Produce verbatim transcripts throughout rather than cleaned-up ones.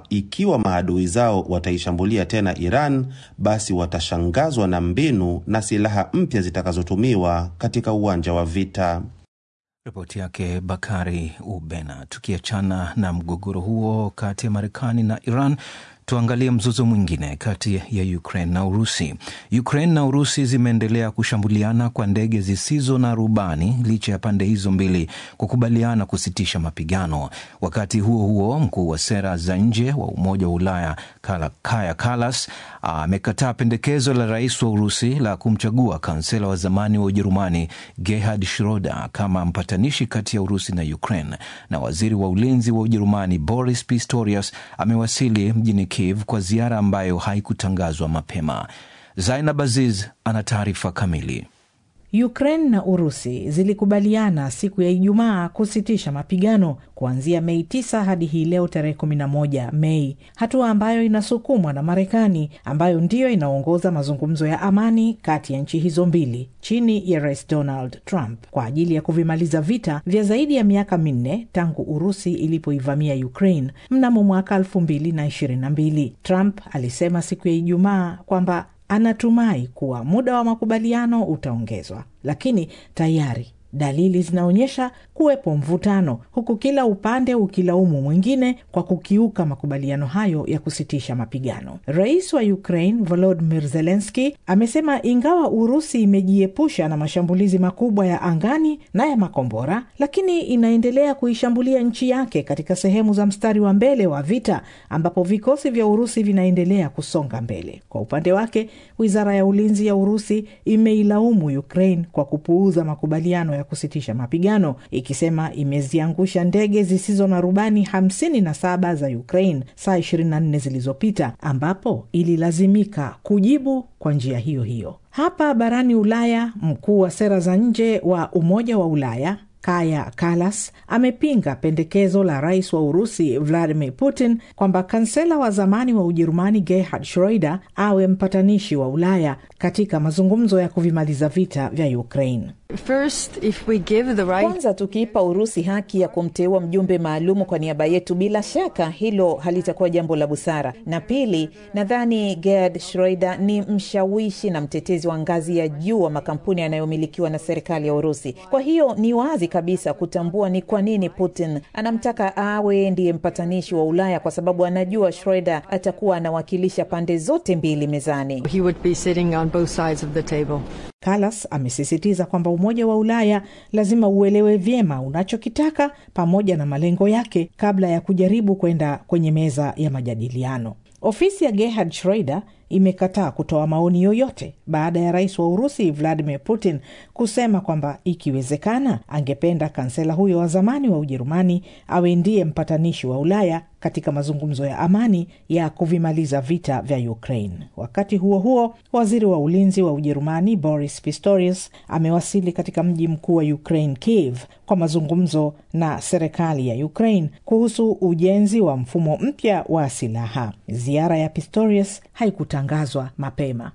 ikiwa maadui zao wataishambulia tena Iran, basi watashangazwa na mbinu na silaha mpya zitakazotumiwa katika uwanja wa vita. Ripoti yake Bakari Ubena. Tukiachana na mgogoro huo kati ya Marekani na Iran, tuangalie mzozo mwingine kati ya Ukraine na Urusi. Ukraine na Urusi zimeendelea kushambuliana kwa ndege zisizo na rubani licha ya pande hizo mbili kukubaliana kusitisha mapigano. Wakati huo huo, mkuu wa sera za nje wa Umoja wa Ulaya Kaja Kallas amekataa pendekezo la rais wa Urusi la kumchagua kansela wa zamani wa Ujerumani Gerhard Schröder kama mpatanishi kati ya Urusi na Ukraine. Na waziri wa ulinzi wa Ujerumani Boris Pistorius amewasili mjini Kiev kwa ziara ambayo haikutangazwa mapema. Zainab Aziz ana taarifa kamili. Ukraine na Urusi zilikubaliana siku ya Ijumaa kusitisha mapigano kuanzia Mei tisa hadi hii leo tarehe kumi na moja Mei, hatua ambayo inasukumwa na Marekani ambayo ndiyo inaongoza mazungumzo ya amani kati ya nchi hizo mbili chini ya Rais Donald Trump kwa ajili ya kuvimaliza vita vya zaidi ya miaka minne tangu Urusi ilipoivamia Ukraine mnamo mwaka elfu mbili na ishirini na mbili. Trump alisema siku ya Ijumaa kwamba anatumai kuwa muda wa makubaliano utaongezwa, lakini tayari dalili zinaonyesha kuwepo mvutano, huku kila upande ukilaumu mwingine kwa kukiuka makubaliano hayo ya kusitisha mapigano. Rais wa Ukraine Volodymyr Zelensky amesema ingawa Urusi imejiepusha na mashambulizi makubwa ya angani na ya makombora, lakini inaendelea kuishambulia nchi yake katika sehemu za mstari wa mbele wa vita ambapo vikosi vya Urusi vinaendelea kusonga mbele. Kwa upande wake, Wizara ya Ulinzi ya Urusi imeilaumu Ukraine kwa kupuuza makubaliano ya kusitisha mapigano, ikisema imeziangusha ndege zisizo na rubani hamsini na saba za Ukraine saa ishirini na nne zilizopita, ambapo ililazimika kujibu kwa njia hiyo hiyo. Hapa barani Ulaya, mkuu wa sera za nje wa Umoja wa Ulaya Kaja Kallas amepinga pendekezo la rais wa Urusi Vladimir Putin kwamba kansela wa zamani wa Ujerumani Gerhard Schröder awe mpatanishi wa Ulaya katika mazungumzo ya kuvimaliza vita vya Ukraine. First, if we give the right... Kwanza tukiipa Urusi haki ya kumteua mjumbe maalumu kwa niaba yetu, bila shaka hilo halitakuwa jambo la busara. Na pili, nadhani Gerhard Schröder ni mshawishi na mtetezi wa ngazi ya juu wa makampuni yanayomilikiwa na serikali ya Urusi. Kwa hiyo ni wazi kabisa kutambua ni kwa nini Putin anamtaka awe ndiye mpatanishi wa Ulaya, kwa sababu anajua Schröder atakuwa anawakilisha pande zote mbili mezani. He would be sitting on both sides of the table. Kallas amesisitiza kwamba Umoja wa Ulaya lazima uelewe vyema unachokitaka pamoja na malengo yake kabla ya kujaribu kwenda kwenye meza ya majadiliano. Ofisi ya Gerhard Schröder imekataa kutoa maoni yoyote baada ya rais wa Urusi Vladimir Putin kusema kwamba ikiwezekana angependa kansela huyo wa zamani wa Ujerumani awe ndiye mpatanishi wa Ulaya katika mazungumzo ya amani ya kuvimaliza vita vya Ukraine. Wakati huo huo, waziri wa ulinzi wa Ujerumani Boris Pistorius amewasili katika mji mkuu wa Ukraine Kiev kwa mazungumzo na serikali ya Ukraine kuhusu ujenzi wa mfumo mpya wa silaha. Ziara ya Pistorius haikutangazwa mapema.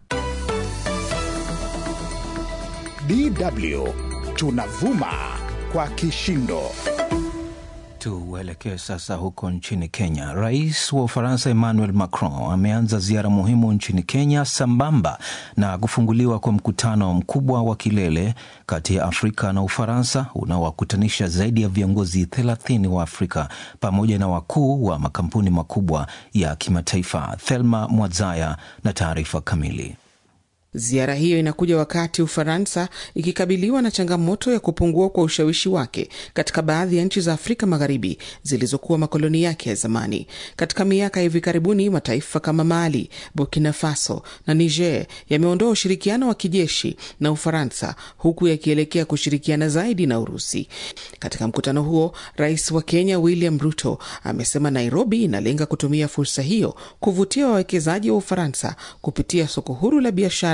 D W tunavuma kwa kishindo. Tuelekee sasa huko nchini Kenya. Rais wa Ufaransa Emmanuel Macron ameanza ziara muhimu nchini Kenya sambamba na kufunguliwa kwa mkutano mkubwa wa kilele kati ya Afrika na Ufaransa unaowakutanisha zaidi ya viongozi thelathini wa Afrika pamoja na wakuu wa makampuni makubwa ya kimataifa. Thelma Mwadzaya na taarifa kamili. Ziara hiyo inakuja wakati Ufaransa ikikabiliwa na changamoto ya kupungua kwa ushawishi wake katika baadhi ya nchi za Afrika Magharibi zilizokuwa makoloni yake ya zamani. Katika miaka hivi karibuni, mataifa kama Mali, Burkina Faso na Niger yameondoa ushirikiano wa kijeshi na Ufaransa, huku yakielekea kushirikiana zaidi na Urusi. Katika mkutano huo, Rais wa Kenya William Ruto amesema Nairobi inalenga kutumia fursa hiyo kuvutia wawekezaji wa Ufaransa kupitia soko huru la biashara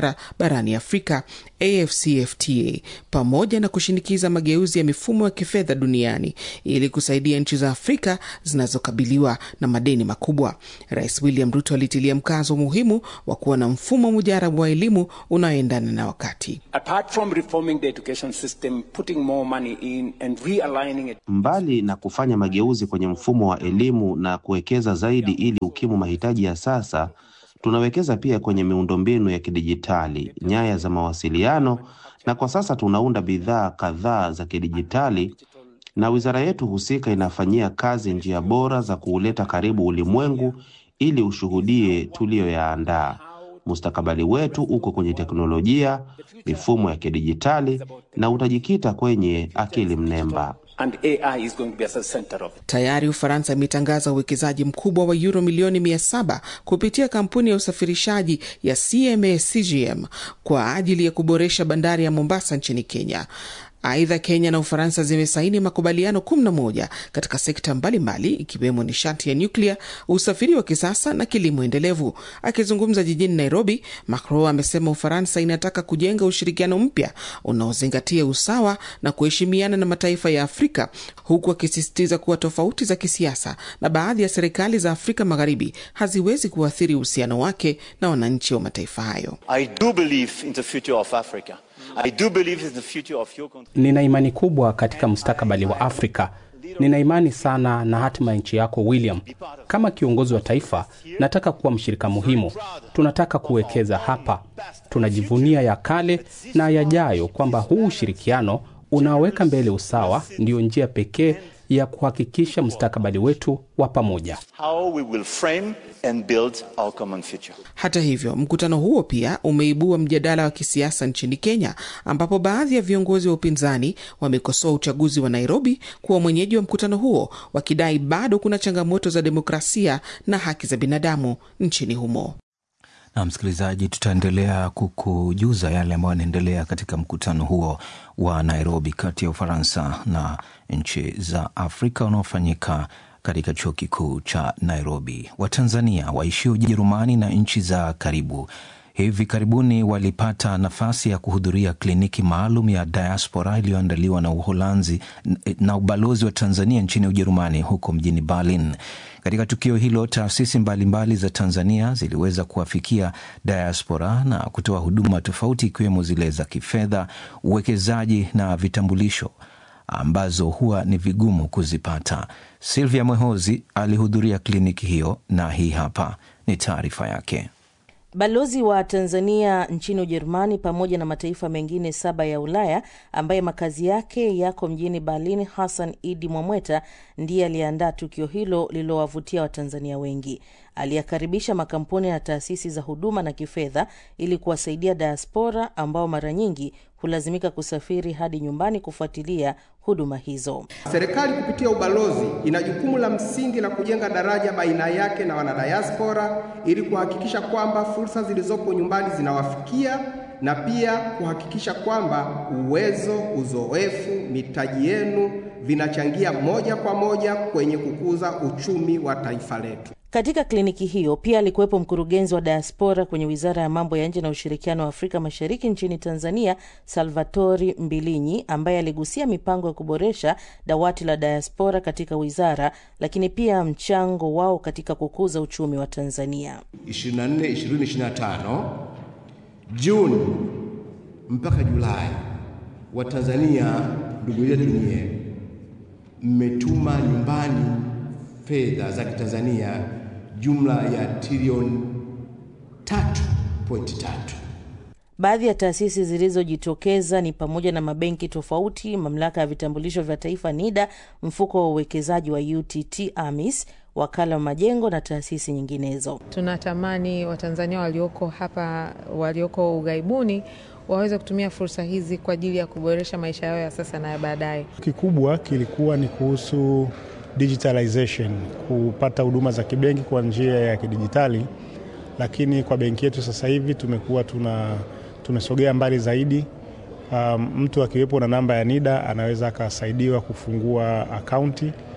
biashara barani Afrika A F C F T A, pamoja na kushinikiza mageuzi ya mifumo ya kifedha duniani ili kusaidia nchi za Afrika zinazokabiliwa na madeni makubwa. Rais William Ruto alitilia mkazo muhimu wa kuwa na mfumo mujarabu wa elimu unaoendana na wakati. Apart from reforming the education system, putting more money in and realigning it. Mbali na kufanya mageuzi kwenye mfumo wa elimu na kuwekeza zaidi ili ukimu mahitaji ya sasa, tunawekeza pia kwenye miundombinu ya kidijitali, nyaya za mawasiliano, na kwa sasa tunaunda bidhaa kadhaa za kidijitali, na wizara yetu husika inafanyia kazi njia bora za kuuleta karibu ulimwengu ili ushuhudie tulioyaandaa. Mustakabali wetu uko kwenye teknolojia, mifumo ya kidijitali, na utajikita kwenye akili mnemba. And A I is going to be at the center of it. Tayari Ufaransa imetangaza uwekezaji mkubwa wa euro milioni mia saba kupitia kampuni ya usafirishaji ya C M A C G M kwa ajili ya kuboresha bandari ya Mombasa nchini Kenya. Aidha, Kenya na Ufaransa zimesaini makubaliano kumi na moja katika sekta mbalimbali ikiwemo nishati ya nyuklia, usafiri wa kisasa na kilimo endelevu. Akizungumza jijini Nairobi, Macron amesema Ufaransa inataka kujenga ushirikiano mpya unaozingatia usawa na kuheshimiana na mataifa ya Afrika, huku akisisitiza kuwa tofauti za kisiasa na baadhi ya serikali za Afrika Magharibi haziwezi kuathiri uhusiano wake na wananchi wa mataifa hayo. I do believe in the future of Africa. I do believe in the future of your country. Nina imani kubwa katika mustakabali wa Afrika. Nina imani sana na hatima nchi yako William. Kama kiongozi wa taifa, nataka kuwa mshirika muhimu. Tunataka kuwekeza hapa. Tunajivunia ya kale na yajayo kwamba huu ushirikiano unaoweka mbele usawa ndio njia pekee ya kuhakikisha mustakabali wetu wa pamoja. How we will frame and build our common future. Hata hivyo, mkutano huo pia umeibua mjadala wa kisiasa nchini Kenya, ambapo baadhi ya viongozi wa upinzani wamekosoa uchaguzi wa Nairobi kuwa mwenyeji wa mkutano huo, wakidai bado kuna changamoto za demokrasia na haki za binadamu nchini humo. Na msikilizaji, tutaendelea kukujuza yale ambayo yanaendelea katika mkutano huo wa Nairobi kati ya Ufaransa na nchi za Afrika unaofanyika katika chuo kikuu cha Nairobi. Watanzania waishio Ujerumani na nchi za karibu hivi karibuni walipata nafasi ya kuhudhuria kliniki maalum ya diaspora iliyoandaliwa na Uholanzi na ubalozi wa Tanzania nchini Ujerumani huko mjini Berlin. Katika tukio hilo, taasisi mbalimbali za Tanzania ziliweza kuwafikia diaspora na kutoa huduma tofauti ikiwemo zile za kifedha, uwekezaji na vitambulisho ambazo huwa ni vigumu kuzipata. Sylvia Mwehozi alihudhuria kliniki hiyo na hii hapa ni taarifa yake. Balozi wa Tanzania nchini Ujerumani pamoja na mataifa mengine saba ya Ulaya ambaye makazi yake yako mjini Berlin, Hassan Idi Mwamweta, ndiye aliandaa tukio hilo lililowavutia Watanzania wengi. Aliyakaribisha makampuni na taasisi za huduma na kifedha ili kuwasaidia diaspora ambao mara nyingi hulazimika kusafiri hadi nyumbani kufuatilia huduma hizo. Serikali kupitia ubalozi ina jukumu la msingi la kujenga daraja baina yake na wanadiaspora ili kuhakikisha kwamba fursa zilizopo nyumbani zinawafikia, na pia kuhakikisha kwamba uwezo, uzoefu, mitaji yenu vinachangia moja kwa moja kwenye kukuza uchumi wa taifa letu. Katika kliniki hiyo pia alikuwepo mkurugenzi wa diaspora kwenye Wizara ya Mambo ya Nje na Ushirikiano wa Afrika Mashariki nchini Tanzania, Salvatori Mbilinyi, ambaye aligusia mipango ya kuboresha dawati la diaspora katika wizara, lakini pia mchango wao katika kukuza uchumi wa Tanzania. ishirini na nne ishirini ishirini na tano Juni mpaka Julai, wa Tanzania ndugu yetu nyie mmetuma nyumbani fedha za Tanzania jumla ya trilioni tatu nukta tatu. Baadhi ya taasisi zilizojitokeza ni pamoja na mabenki tofauti, mamlaka ya vitambulisho vya taifa NIDA, mfuko wa uwekezaji wa U T T AMIS, wakala wa majengo na taasisi nyinginezo. Tunatamani Watanzania walioko hapa, walioko ughaibuni, waweze kutumia fursa hizi kwa ajili ya kuboresha maisha yao ya sasa na ya baadaye. Kikubwa kilikuwa ni kuhusu digitalization, kupata huduma za kibenki kwa njia ya kidijitali, lakini kwa benki yetu sasa hivi tumekuwa tuna tumesogea mbali zaidi. Um, mtu akiwepo na namba ya NIDA anaweza akasaidiwa kufungua akaunti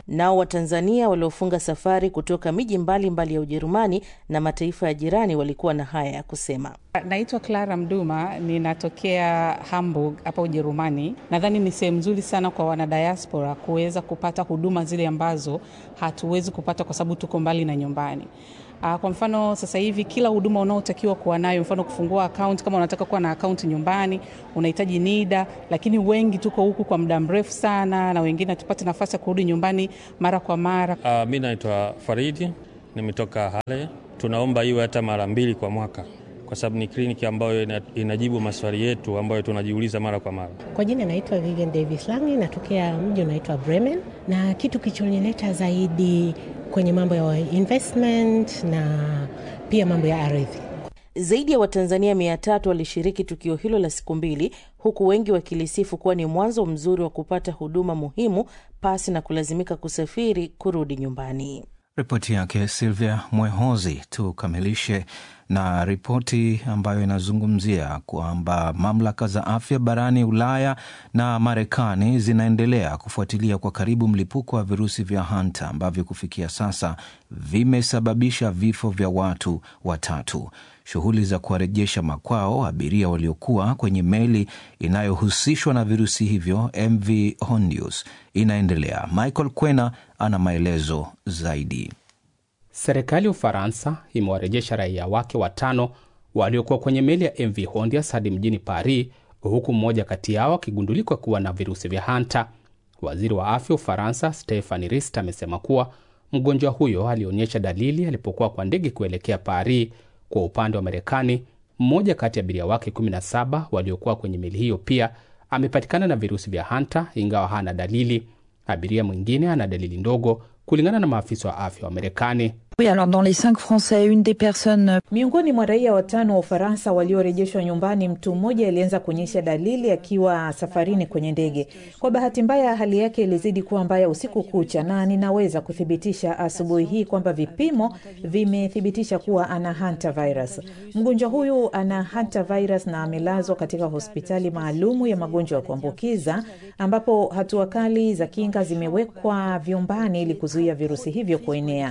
Nao Watanzania waliofunga safari kutoka miji mbalimbali ya Ujerumani na mataifa ya jirani walikuwa na haya ya kusema. Naitwa Clara Mduma, ninatokea Hamburg hapa Ujerumani. Nadhani ni sehemu nzuri sana kwa wanadiaspora kuweza kupata huduma zile ambazo hatuwezi kupata kwa sababu tuko mbali na nyumbani. Kwa mfano sasa hivi kila huduma unaotakiwa kuwa nayo, mfano kufungua account, kama unataka kuwa na account nyumbani unahitaji NIDA, lakini wengi tuko huku kwa muda mrefu sana na wengine tupate nafasi ya kurudi nyumbani mara kwa mara. Uh, mimi naitwa Faridi, nimetoka Hale. Tunaomba iwe hata mara mbili kwa mwaka, kwa sababu ni kliniki ambayo inajibu maswali yetu ambayo tunajiuliza mara kwa mara. Kwa jina naitwa Vivian Davis Langi, natokea mji unaitwa Bremen, na kitu kilichonileta zaidi kwenye mambo ya investment na pia mambo ya ardhi. Zaidi ya Watanzania mia tatu walishiriki tukio hilo la siku mbili, huku wengi wakilisifu kuwa ni mwanzo mzuri wa kupata huduma muhimu pasi na kulazimika kusafiri kurudi nyumbani. Ripoti yake Silvia Mwehozi. Tukamilishe na ripoti ambayo inazungumzia kwamba mamlaka za afya barani Ulaya na Marekani zinaendelea kufuatilia kwa karibu mlipuko wa virusi vya Hanta ambavyo kufikia sasa vimesababisha vifo vya watu watatu. Shughuli za kuwarejesha makwao abiria waliokuwa kwenye meli inayohusishwa na virusi hivyo M V Hondius inaendelea. Michael Kwena ana maelezo zaidi. Serikali ya Ufaransa imewarejesha raia wake watano waliokuwa kwenye meli ya M V Hondius hadi mjini Paris, huku mmoja kati yao akigundulika kuwa na virusi vya Hanta. Waziri wa afya Ufaransa Stephanie Rist amesema kuwa mgonjwa huyo alionyesha dalili alipokuwa kwa ndege kuelekea Paris. Kwa upande wa Marekani, mmoja kati ya abiria wake kumi na saba waliokuwa kwenye meli hiyo pia amepatikana na virusi vya Hanta, ingawa hana dalili. Abiria mwingine ana dalili ndogo kulingana na maafisa wa afya wa Marekani. Oui, alors dans les cinq Français, une des personnes... Miongoni mwa raia watano wa Ufaransa waliorejeshwa nyumbani, mtu mmoja alianza kuonyesha dalili akiwa safarini kwenye ndege. Kwa bahati mbaya, hali yake ilizidi kuwa mbaya usiku kucha, na ninaweza kuthibitisha asubuhi hii kwamba vipimo vimethibitisha kuwa ana hantavirus. Mgonjwa huyu ana hantavirus na amelazwa katika hospitali maalumu ya magonjwa ya kuambukiza, ambapo hatua kali za kinga zimewekwa vyumbani ili kuzuia virusi hivyo kuenea.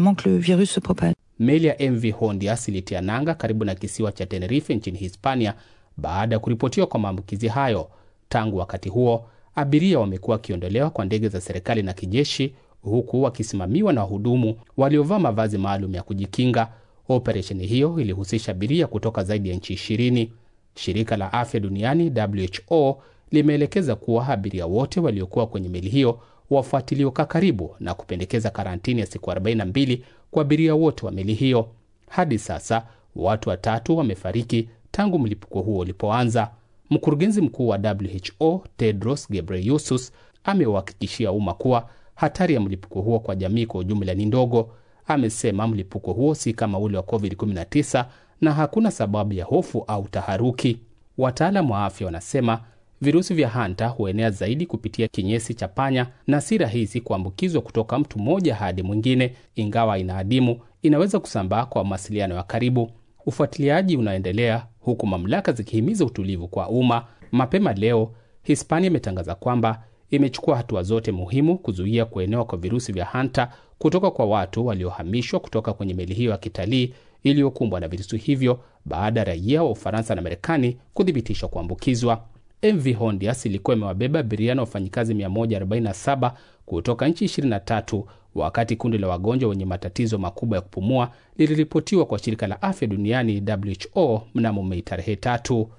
Virus se propage. Meli ya M V Hondius ilitia nanga karibu na kisiwa cha Tenerife nchini Hispania baada ya kuripotiwa kwa maambukizi hayo. Tangu wakati huo, abiria wamekuwa wakiondolewa kwa ndege za serikali na kijeshi, huku wakisimamiwa na wahudumu waliovaa mavazi maalum ya kujikinga. Operesheni hiyo ilihusisha abiria kutoka zaidi ya nchi ishirini. Shirika la Afya Duniani W H O limeelekeza kuwa abiria wote waliokuwa kwenye meli hiyo wafuatiliwa kwa karibu na kupendekeza karantini ya siku arobaini na mbili kwa abiria wote wa meli hiyo. Hadi sasa watu watatu wamefariki tangu mlipuko huo ulipoanza. Mkurugenzi mkuu wa W H O Tedros Ghebreyesus amewahakikishia umma kuwa hatari ya mlipuko huo kwa jamii kwa ujumla ni ndogo. Amesema mlipuko huo si kama ule wa covid kumi na tisa na hakuna sababu ya hofu au taharuki. Wataalamu wa afya wanasema virusi vya Hanta huenea zaidi kupitia kinyesi cha panya na si rahisi kuambukizwa kutoka mtu mmoja hadi mwingine. Ingawa inaadimu, inaweza kusambaa kwa mawasiliano ya karibu. Ufuatiliaji unaendelea huku mamlaka zikihimiza utulivu kwa umma. Mapema leo, Hispania imetangaza kwamba imechukua hatua zote muhimu kuzuia kuenea kwa virusi vya Hanta kutoka kwa watu waliohamishwa kutoka kwenye meli hiyo ya kitalii iliyokumbwa na virusi hivyo baada ya raia wa Ufaransa na Marekani kuthibitishwa kuambukizwa. M V Hondius ilikuwa imewabeba abiria na wafanyikazi mia moja arobaini na saba kutoka nchi ishirini na tatu wakati kundi la wagonjwa wenye matatizo makubwa ya kupumua liliripotiwa kwa shirika la afya duniani W H O mnamo Mei tarehe tatu.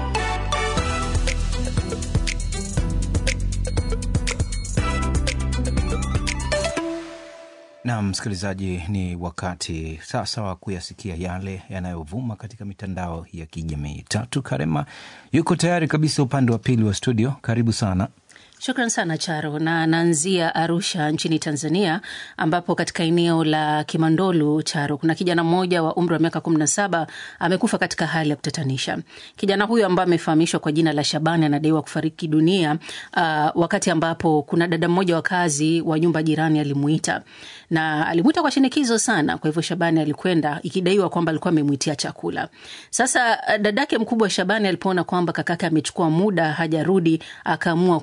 Na msikilizaji, ni wakati sasa wa kuyasikia yale yanayovuma katika mitandao ya kijamii. Tatu Karema yuko tayari kabisa upande wa pili wa studio. Karibu sana. Shukran sana Charo, na naanzia Arusha nchini Tanzania, ambapo katika eneo la Kimandolu Charo kuna kijana mmoja wa umri wa miaka kumi na saba amekufa katika hali ya kutatanisha. Kijana huyo ambaye amefahamishwa kwa jina la Shabani anadaiwa kufariki dunia uh, wakati ambapo kuna dada mmoja wa kazi wa nyumba jirani alimuita, na alimuita kwa shinikizo sana. Kwa hivyo Shabani alikwenda, ikidaiwa kwamba alikuwa amemuitia chakula. Sasa dadake mkubwa Shabani alipoona kwamba kakake amechukua muda hajarudi, akaamua kwenda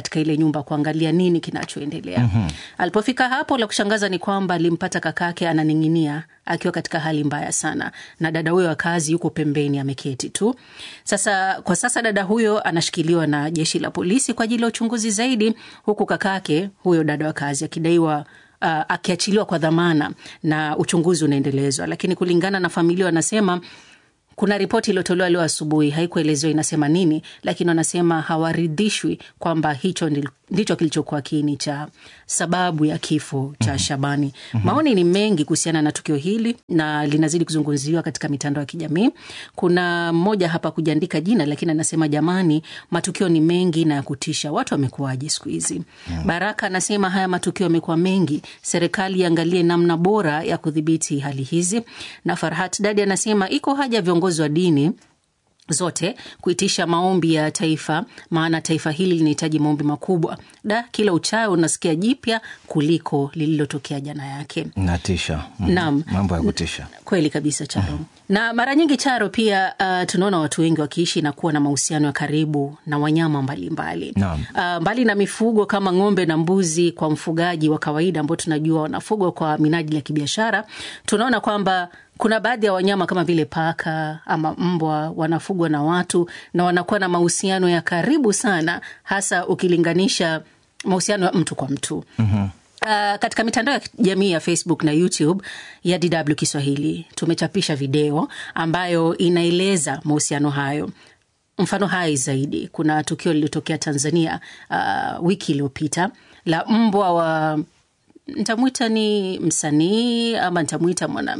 katika ile nyumba kuangalia nini kinachoendelea. Mm-hmm. Alipofika hapo, la kushangaza ni kwamba alimpata kakake ananing'inia akiwa katika hali mbaya sana, na dada huyo wa kazi yuko pembeni ameketi tu. Sasa kwa sasa dada huyo anashikiliwa na jeshi la polisi kwa ajili ya uchunguzi zaidi, huku kakake huyo dada wa kazi akidaiwa Uh, akiachiliwa kwa dhamana na uchunguzi unaendelezwa. Lakini kulingana na familia wanasema kuna ripoti iliyotolewa leo asubuhi, haikuelezewa inasema nini, lakini wanasema hawaridhishwi kwamba hicho ndicho kilichokuwa kiini cha sababu ya kifo cha Shabani. Mm-hmm. Maoni ni mengi kuhusiana na tukio hili na linazidi kuzungumziwa katika mitandao ya kijamii. Kuna mmoja hapa kujiandika jina, lakini anasema jamani, matukio ni mengi na ya kutisha. Watu wamekuaje siku hizi? Mm-hmm. Baraka anasema haya matukio yamekuwa mengi, serikali iangalie namna bora ya kudhibiti hali hizi. Na Farhat Dadi anasema iko haja viongozi wa dini zote kuitisha maombi ya taifa, maana taifa hili linahitaji maombi makubwa. Da, kila uchao unasikia jipya kuliko lililotokea jana yake. Natisha. Mm. Naam. Mambo ya kutisha. Kweli kabisa Charo. Mm. Na mara nyingi Charo pia uh, tunaona watu wengi wakiishi na kuwa na mahusiano ya karibu na wanyama mbalimbali. Naam. Uh, mbali na mifugo kama ng'ombe na mbuzi kwa mfugaji wa kawaida ambao tunajua wanafugwa kwa minajili ya kibiashara, tunaona kwamba kuna baadhi ya wanyama kama vile paka ama mbwa wanafugwa na watu na wanakuwa na mahusiano ya karibu sana, hasa ukilinganisha mahusiano ya mtu kwa mtu. Mm-hmm. Uh, katika mitandao ya jamii ya Facebook na YouTube ya D W Kiswahili tumechapisha video ambayo inaeleza mahusiano hayo. Mfano hai zaidi, kuna tukio lililotokea Tanzania uh, wiki iliyopita la mbwa wa, nitamuita ni msanii ama nitamuita mwana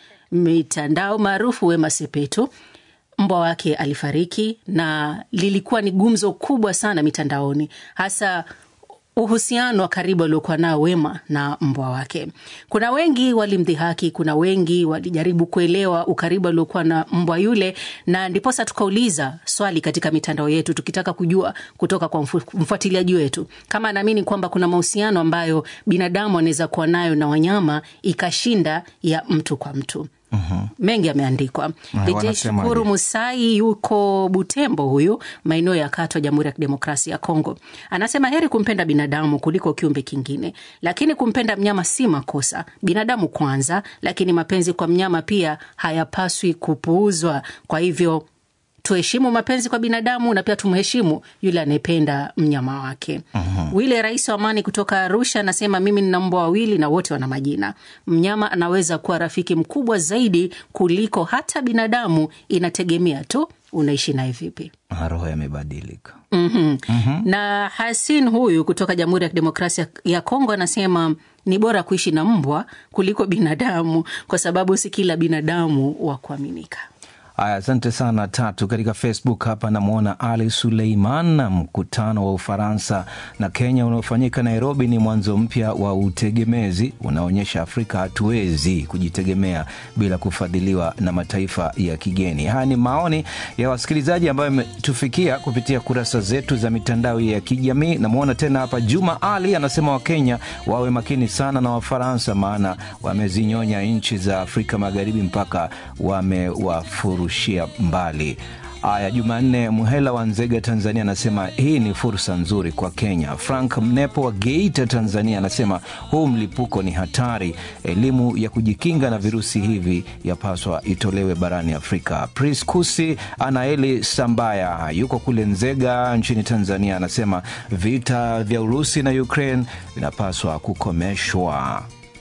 mitandao maarufu Wema Sepetu. Mbwa wake alifariki na lilikuwa ni gumzo kubwa sana mitandaoni, hasa uhusiano wa karibu aliokuwa nao Wema na mbwa wake. Kuna wengi walimdhihaki, kuna wengi walijaribu kuelewa ukaribu aliokuwa na mbwa yule, na ndiposa tukauliza swali katika mitandao yetu tukitaka kujua kutoka kwa mfuatiliaji wetu kama anaamini kwamba kuna mahusiano ambayo binadamu anaweza kuwa nayo na wanyama ikashinda ya mtu kwa mtu. Mm-hmm. Mengi yameandikwa. D J Shukuru Musai yuko Butembo, huyu maeneo ya Katwa, Jamhuri ya Kidemokrasia ya Kongo. Anasema heri kumpenda binadamu kuliko kiumbe kingine, lakini kumpenda mnyama si makosa. Binadamu kwanza, lakini mapenzi kwa mnyama pia hayapaswi kupuuzwa. Kwa hivyo tuheshimu mapenzi kwa binadamu na pia tumheshimu yule anayependa mnyama wake. Uh-huh. Wile Rais wa Amani kutoka Arusha anasema mimi nina mbwa wawili na wote wana majina. Mnyama anaweza kuwa rafiki mkubwa zaidi kuliko hata binadamu, inategemea tu unaishi naye vipi. Roho yamebadilika. Mhm. Uh-huh. Na Hasin huyu kutoka Jamhuri ya Kidemokrasia ya Kongo anasema ni bora kuishi na mbwa kuliko binadamu kwa sababu si kila binadamu wa kuaminika. Aya, asante sana Tatu. Katika Facebook hapa namuona Ali Suleiman. Mkutano wa Ufaransa na Kenya unaofanyika Nairobi ni mwanzo mpya wa utegemezi, unaonyesha Afrika hatuwezi kujitegemea bila kufadhiliwa na mataifa ya kigeni. Haya ni maoni ya wasikilizaji ambayo yametufikia kupitia kurasa zetu za mitandao ya kijamii. Namuona tena hapa Juma Ali anasema wa Kenya wawe makini sana na Wafaransa, maana wamezinyonya nchi za Afrika Magharibi mpaka wamewafuru Shia mbali. Aya, Jumanne Muhela wa Nzega Tanzania anasema hii ni fursa nzuri kwa Kenya. Frank Mnepo wa Geita Tanzania anasema huu mlipuko ni hatari, elimu ya kujikinga na virusi hivi yapaswa itolewe barani Afrika. Priskusi Anaeli Sambaya yuko kule Nzega nchini Tanzania anasema vita vya Urusi na Ukraine vinapaswa kukomeshwa.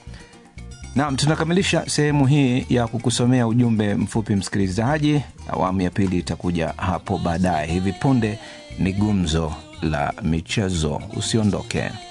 Naam, tunakamilisha sehemu hii ya kukusomea ujumbe mfupi msikilizaji. Awamu ya pili itakuja hapo baadaye. Hivi punde ni gumzo la michezo. Usiondoke.